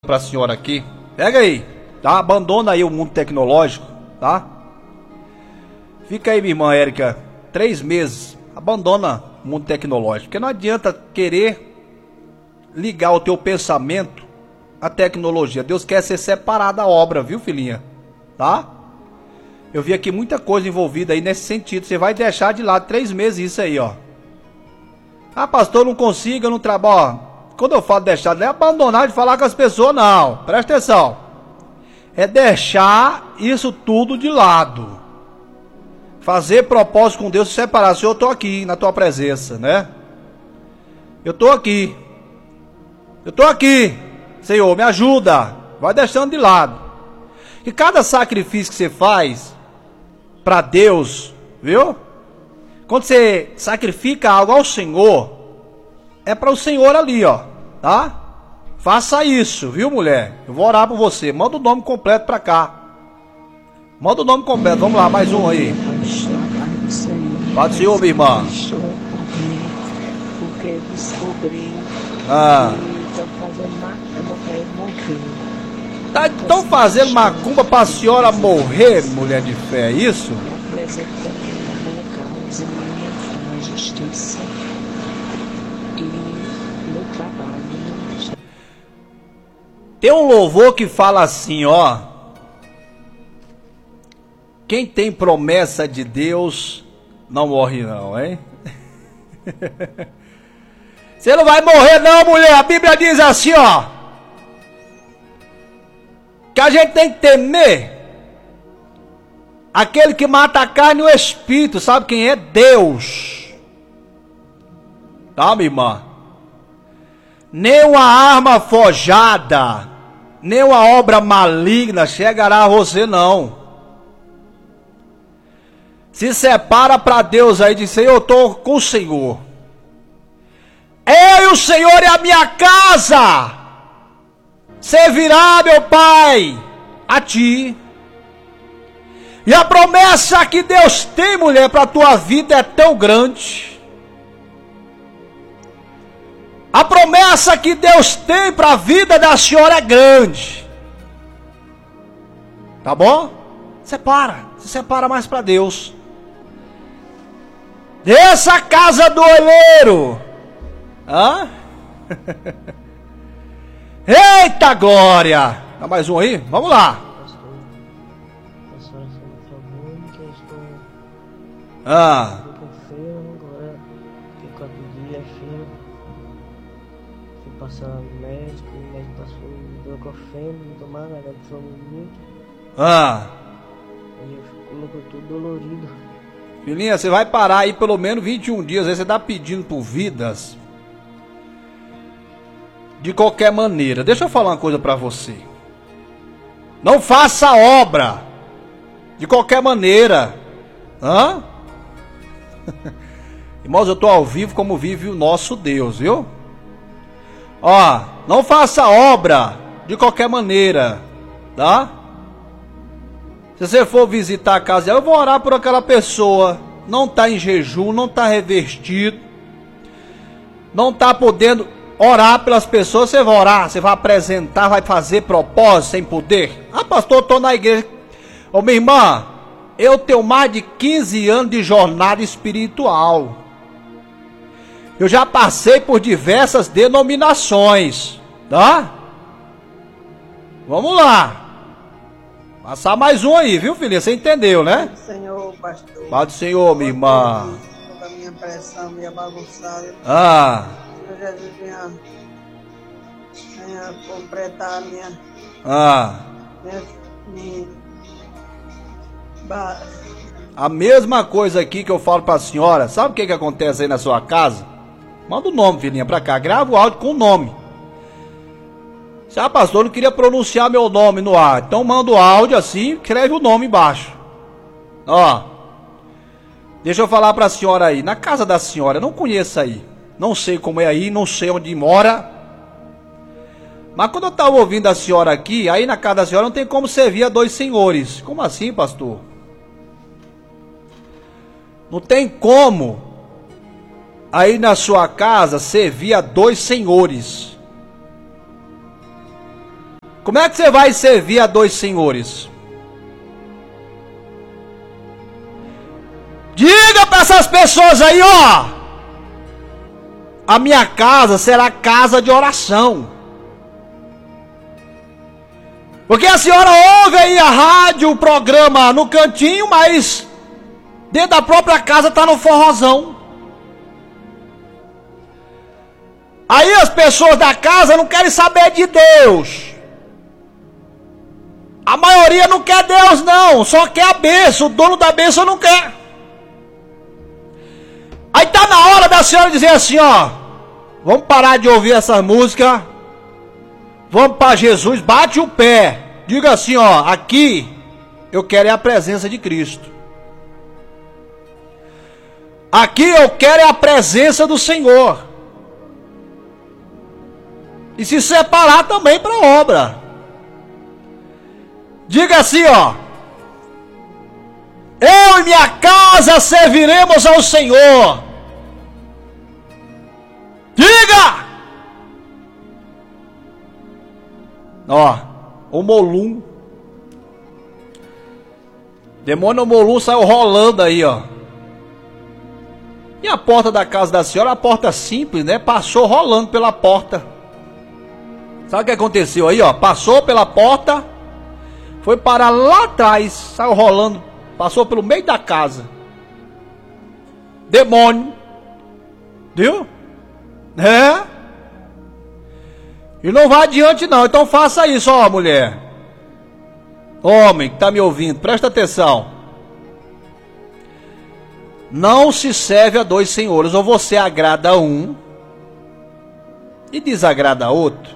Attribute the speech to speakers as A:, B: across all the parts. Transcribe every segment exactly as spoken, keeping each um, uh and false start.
A: Para a senhora aqui, pega aí, tá? Abandona aí o mundo tecnológico, tá? Fica aí, minha irmã Érica, três meses, abandona o mundo tecnológico, porque não adianta querer ligar o teu pensamento à tecnologia. Deus quer ser separado da obra, viu, filhinha? Tá? Eu vi aqui muita coisa envolvida aí nesse sentido. Você vai deixar de lado três meses isso aí, ó. Ah, pastor, não consigo, eu não trabalho. Quando eu falo deixar, não é abandonar de falar com as pessoas, não. Presta atenção. É deixar isso tudo de lado. Fazer propósito com Deus, se separar. Senhor, eu estou aqui na tua presença, né? Eu estou aqui. Eu estou aqui. Senhor, me ajuda. Vai deixando de lado. E cada sacrifício que você faz para Deus, viu? Quando você sacrifica algo ao Senhor, é para o Senhor ali, ó. Tá? Faça isso, viu, mulher? Eu vou orar por você. Manda o nome completo pra cá. Manda o nome completo. Vamos lá, mais um aí. Pode ser, minha irmã.
B: Porque descobri
A: Ah.
B: que
A: Estão fazendo macumba pra senhora morrer, mulher de fé, é isso?
B: apresentando a minha causa, a minha justiça e meu trabalho.
A: Tem um louvor que fala assim, ó. Quem tem promessa de Deus não morre não, hein? Você não vai morrer não, mulher. A Bíblia diz assim, ó. Que a gente tem que temer aquele que mata a carne e o espírito. Sabe quem é? Deus. Tá, minha irmã? Nem uma arma forjada, nem uma obra maligna chegará a você, não. Se separa para Deus aí, diz: Senhor, eu estou com o Senhor. Eu e o Senhor e a minha casa servirá, meu Pai, a ti. E a promessa que Deus tem, mulher, para a tua vida é tão grande. A promessa que Deus tem para a vida da senhora é grande. Tá bom? Separa. Se separa mais para Deus. Desça a casa do olheiro. Hã? Eita glória. Dá mais um aí? Vamos lá.
B: Pastor, a senhora falou que eu estou
A: Ah.
B: com feio, agora tem quatro dias, filho. Fui passar no médico, o médico passou ibuprofeno, não tomar nada, foi muito.
A: Ah.
B: Aí eu colocou tudo dolorido.
A: Filhinha, você vai parar aí pelo menos vinte e um dias. Aí você tá pedindo por vidas. De qualquer maneira. Deixa eu falar uma coisa pra você. Não faça obra. De qualquer maneira. Hã? Irmãos, eu tô ao vivo como vive o nosso Deus, viu? Ó, não faça obra de qualquer maneira. Tá? Se você for visitar a casa dela, eu vou orar por aquela pessoa. Não está em jejum, não está revestido. Não está podendo orar pelas pessoas. Você vai orar, você vai apresentar, vai fazer propósito sem poder. Ah, pastor, eu estou na igreja. Ô, minha irmã, eu tenho mais de quinze anos de jornada espiritual. Eu já passei por diversas denominações. Tá? Vamos lá. Passar mais um aí, viu, filha? Você entendeu, né?
C: Senhor, pastor.
A: Pai do Senhor, minha irmã.
C: Toda a minha pressão, minha bagunçada.
A: Ah,
C: Senhor Jesus, venha, venha completar a minha,
A: ah.
C: minha, minha ba-
A: A mesma coisa aqui que eu falo pra senhora. Sabe o que que acontece aí na sua casa? Manda o nome, filhinha, pra cá. Grava o áudio com o nome. Ah, pastor, eu não queria pronunciar meu nome no ar. Então manda o áudio assim, escreve o nome embaixo. Ó. Deixa eu falar pra senhora aí. Na casa da senhora, eu não conheço aí. Não sei como é aí, não sei onde mora. Mas quando eu tava ouvindo a senhora aqui, aí na casa da senhora não tem como servir a dois senhores. Como assim, pastor? Não tem como aí na sua casa servir a dois senhores. Como é que você vai servir a dois senhores? Diga para essas pessoas aí, ó. A minha casa será casa de oração. Porque a senhora ouve aí a rádio, o programa no cantinho, mas dentro da própria casa está no forrozão. Aí as pessoas da casa não querem saber de Deus. A maioria não quer Deus não, só quer a bênção, o dono da bênção não quer. Aí tá na hora da senhora dizer assim, ó, vamos parar de ouvir essa música, vamos para Jesus, bate o pé, diga assim, ó, aqui eu quero é a presença de Cristo. Aqui eu quero é a presença do Senhor. E se separar também para a obra. Diga assim, ó, eu e minha casa serviremos ao Senhor. Diga! Ó, o Molum. Demônio Molum saiu rolando aí, ó. E a porta da casa da senhora, a porta simples, né? Passou rolando pela porta. Sabe o que aconteceu aí, ó? Passou pela porta, foi parar lá atrás, saiu rolando, passou pelo meio da casa. Demônio. Viu? É? E não vai adiante não, então faça isso, ó, mulher. Homem que tá me ouvindo, presta atenção. Não se serve a dois senhores, ou você agrada a um e desagrada a outro.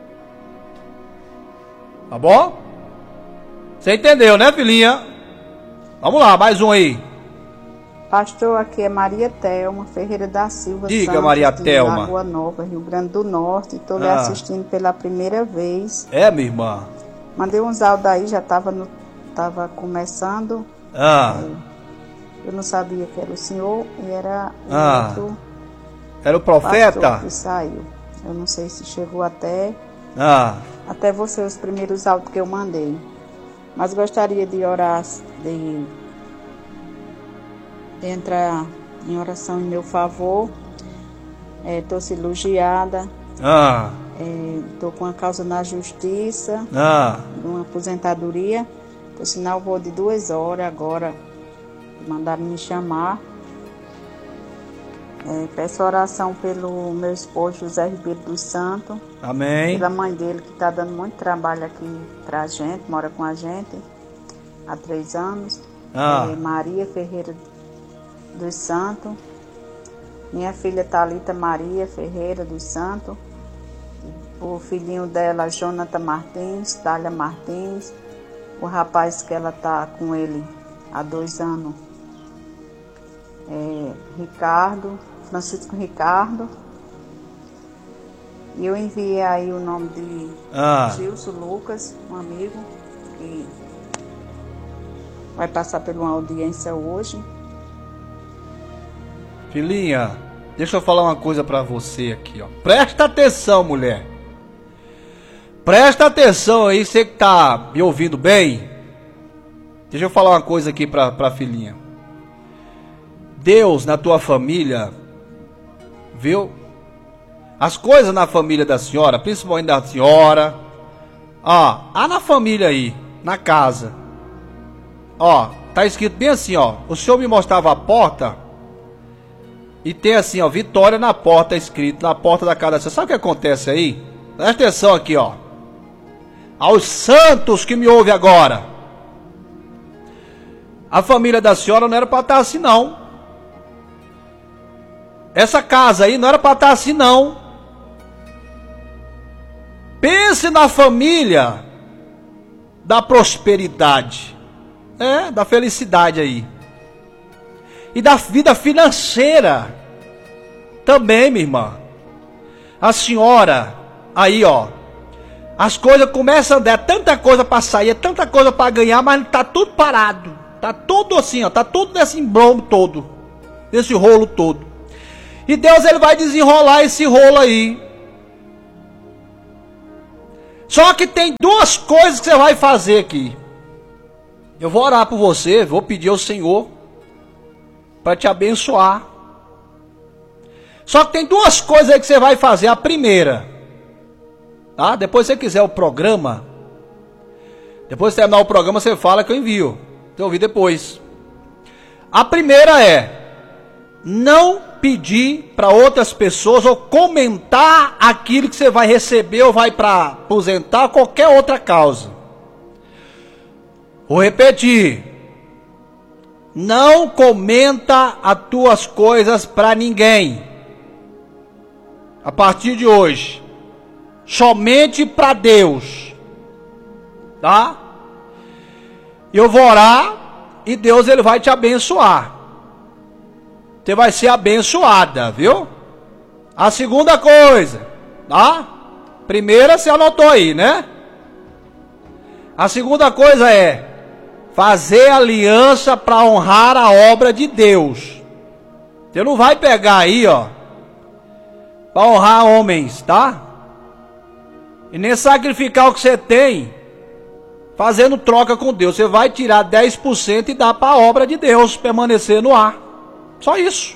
A: Tá bom? Você entendeu, né, filhinha? Vamos lá, mais um aí.
D: Pastor, aqui é Maria Thelma Ferreira da Silva.
A: Diga,
D: Santos,
A: Maria
D: de
A: Thelma.
D: Lagoa Nova, Rio Grande do Norte. Estou lhe
A: Ah.
D: assistindo pela primeira vez.
A: É, minha irmã?
D: Mandei uns áudios aí, já estava no, tava começando.
A: Ah,
D: Eu não sabia que era o senhor e era o
A: Ah.
D: outro
A: era o
D: pastor
A: profeta?
D: que saiu. Eu não sei se chegou até,
A: Ah,
D: até você, os primeiros áudios que eu mandei. Mas gostaria de orar, de, de entrar em oração em meu favor. Estou cirurgiada,
A: ah,
D: estou com a causa na justiça,
A: ah.
D: uma aposentadoria. Por sinal, vou de duas horas agora. Mandaram me chamar. É, peço oração pelo meu esposo José Ribeiro dos Santos,
A: Amém.
D: pela mãe dele que está dando muito trabalho aqui pra gente, mora com a gente há três anos.
A: Ah.
D: É, Maria Ferreira dos Santos, minha filha Thalita Maria Ferreira dos Santos, o filhinho dela Jonathan Martins, Dália Martins, o rapaz que ela tá com ele há dois anos, é, Ricardo, Francisco Ricardo. E eu enviei aí o nome de
A: Ah.
D: Gilson Lucas, um amigo, que vai passar por uma audiência hoje.
A: Filhinha, deixa eu falar uma coisa pra você aqui, ó. Presta atenção, mulher. Presta atenção aí, você que tá me ouvindo bem. Deixa eu falar uma coisa aqui pra, pra filhinha. Deus na tua família, viu? As coisas na família da senhora, principalmente da senhora. Ó, há na família aí, na casa. Ó, tá escrito bem assim, ó. O senhor me mostrava a porta e tem assim, ó, Vitória na porta escrito, na porta da casa da senhora. Sabe o que acontece aí? Presta atenção aqui, ó. Aos santos que me ouvem agora. A família da senhora não era para estar assim, não. Essa casa aí não era para estar assim, não. Pense na família da prosperidade. É, da felicidade aí. E da vida financeira. Também, minha irmã. A senhora, aí, ó. As coisas começam a dar, é tanta coisa para sair, é tanta coisa para ganhar, mas tá tudo parado. Tá tudo assim, ó. Tá tudo nesse embrombo todo. Nesse rolo todo. E Deus, ele vai desenrolar esse rolo aí. Só que tem duas coisas que você vai fazer aqui. Eu vou orar por você, vou pedir ao Senhor para te abençoar. Só que tem duas coisas aí que você vai fazer. A primeira, tá? Depois se você quiser o programa, depois de terminar o programa você fala que eu envio. Você ouvir depois. A primeira é não pedir para outras pessoas ou comentar aquilo que você vai receber ou vai para aposentar, qualquer outra causa. Vou repetir. Não comenta as tuas coisas para ninguém. A partir de hoje. Somente para Deus. Tá? Eu vou orar e Deus ele vai te abençoar. Você vai ser abençoada, viu? A segunda coisa, tá? Primeira você anotou aí, né? A segunda coisa é fazer aliança para honrar a obra de Deus. Você não vai pegar aí, ó, para honrar homens, tá? E nem sacrificar o que você tem fazendo troca com Deus. Você vai tirar dez por cento e dar para a obra de Deus permanecer no ar. Só isso.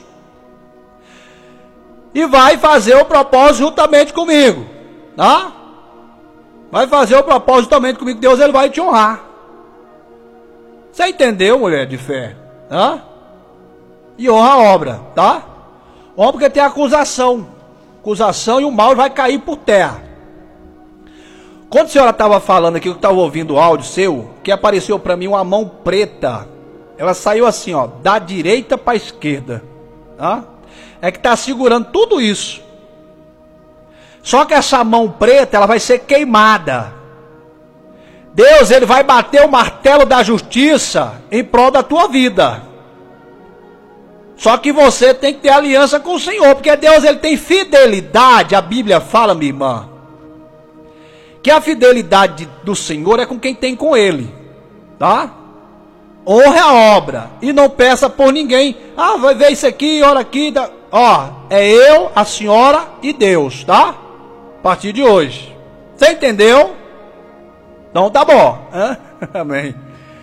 A: E vai fazer o propósito juntamente comigo. Tá? Vai fazer o propósito juntamente comigo. Deus ele vai te honrar. Você entendeu, mulher de fé? Tá? E honra a obra. Tá? Honra porque tem acusação. Acusação e o mal vai cair por terra. Quando a senhora estava falando aqui, eu estava ouvindo o áudio seu, que apareceu para mim uma mão preta. Ela saiu assim, ó, da direita para a esquerda, tá? É que está segurando tudo isso. Só que essa mão preta, ela vai ser queimada. Deus, ele vai bater o martelo da justiça em prol da tua vida. Só que você tem que ter aliança com o Senhor, porque Deus, ele tem fidelidade. A Bíblia fala, minha irmã, que a fidelidade do Senhor é com quem tem com ele, tá? Honre a obra e não peça por ninguém. Ah, vai ver isso aqui, olha aqui. Tá. Ó, é eu, a senhora e Deus, tá? A partir de hoje. Você entendeu? Então tá bom. Hã? Amém.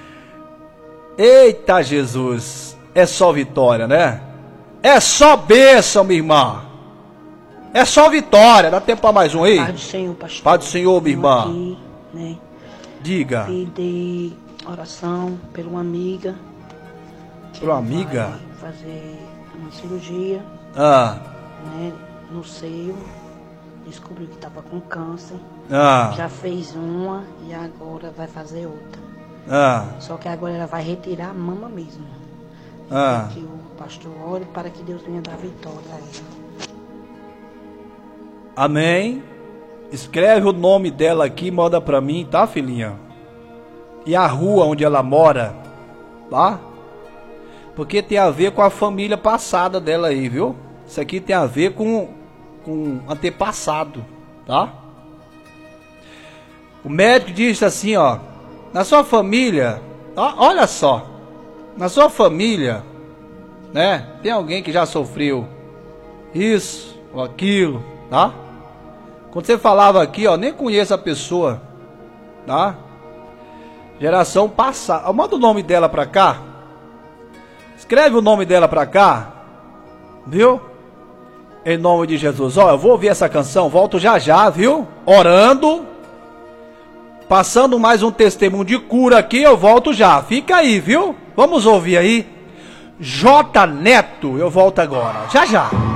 A: Eita Jesus. É só vitória, né? É só bênção, minha irmã. É só vitória. Dá tempo para mais um aí?
B: Paz do Senhor, pastor.
A: Paz do Senhor, minha irmã.
B: Aqui, né?
A: Diga.
B: Pedir oração por uma amiga.
A: Por uma amiga?
B: Vai fazer uma cirurgia,
A: Ah.
B: né, no seio. Descobriu que estava com câncer.
A: Ah.
B: Já fez uma e agora vai fazer outra.
A: Ah.
B: Só que agora ela vai retirar a mama mesmo.
A: Ah.
B: Que o pastor ore para que Deus venha dar vitória a ela.
A: Amém. Escreve o nome dela aqui e manda pra mim, tá, filhinha? E a rua onde ela mora, tá? Porque tem a ver com a família passada dela aí, viu? Isso aqui tem a ver com, com antepassado, tá? O médico disse assim, ó, na sua família, ó, olha só, na sua família, né? Tem alguém que já sofreu isso ou aquilo, tá? Quando você falava aqui, ó, nem conheço a pessoa, tá? Geração passada. Manda o nome dela pra cá. Escreve o nome dela pra cá. Viu? Em nome de Jesus. Ó, eu vou ouvir essa canção. Volto já já, viu? Orando. Passando mais um testemunho de cura aqui. Eu volto já. Fica aí, viu? Vamos ouvir aí. J Neto. Eu volto agora. Já já.